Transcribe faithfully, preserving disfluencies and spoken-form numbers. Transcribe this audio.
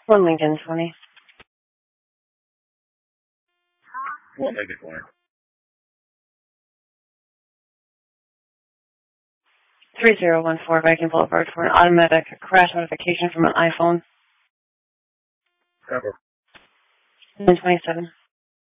One Lincoln twenty. One Lincoln twenty. three zero one four Viking Boulevard for an automatic crash notification from an iPhone. Cover. nine twenty-seven.